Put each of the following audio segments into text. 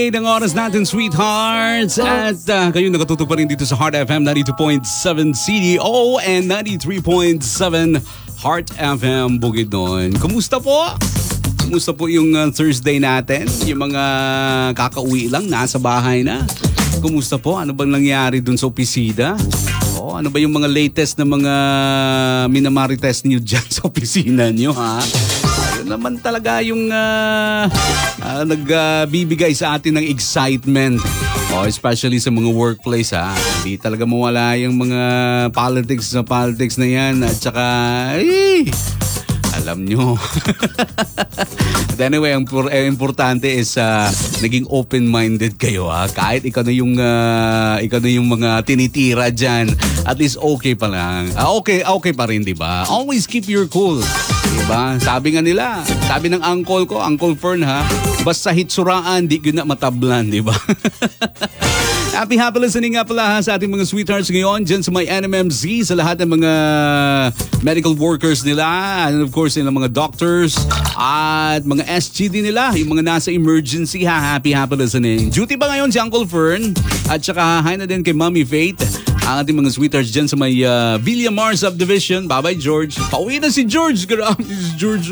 Ng oras natin, sweethearts. At kayo nakatutok pa rin dito sa Heart FM 92.7 CDO and 93.7 Heart FM Bukidnon. Kumusta po? Kumusta po yung Thursday natin? Yung mga kakauwi lang, nasa bahay na. Kumusta po? Ano bang nangyari dun sa opisina? Ano ba yung mga latest na mga minamarites niyo dyan sa opisina niyo, ha? Ayun naman talaga yung nagbibigay sa atin ng excitement. Especially sa mga workplace, ha? Hindi talaga mawala yung mga politics na yan. At saka, alam nyo. But anyway, ang importante is naging open-minded kayo, ha? Kahit ikaw na yung mga tinitira dyan, at least okay pa lang. Okay pa rin, di ba? Always keep your cool. Diba? Sabi nga nila, sabi ng uncle ko, Uncle Fern, ha? Basta hitsuraan, di yun na matablan, di ba? Happy listening nga pala, ha, sa ating mga sweethearts ngayon dyan sa may NMMZ, sa lahat ng mga medical workers nila, and of course yung mga doctors at mga SGD nila, yung mga nasa emergency, ha. Happy listening. Duty ba ngayon si Uncle Fern? At saka hi na din kay Mommy Faith, ang ating mga sweethearts dyan sa may Villamar Subdivision. Bye-bye, George. Pauwi na si George. Grabe si George.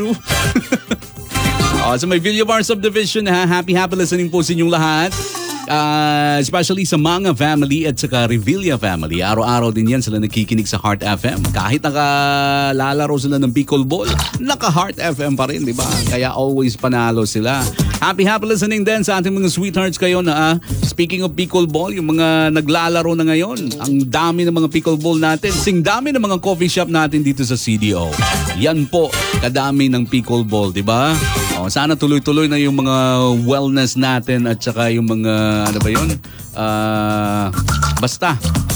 Sa may Villamar Subdivision, ha. Happy listening po sa inyong lahat. Especially sa mga family at saka Revilla family. Araw-araw din yan sila nakikinig sa Heart FM. Kahit nakalalaro sila ng pickleball, naka-Heart FM pa rin, di ba? Kaya always panalo sila. Happy listening din sa ating mga sweethearts kayo na speaking of pickleball, yung mga naglalaro na ngayon. Ang dami ng mga pickleball natin. Sing dami ng mga coffee shop natin dito sa CDO. Yan po, kadami ng pickleball, di ba? Sana tuloy-tuloy na yung mga wellness natin at saka yung mga, ano ba yun? Basta,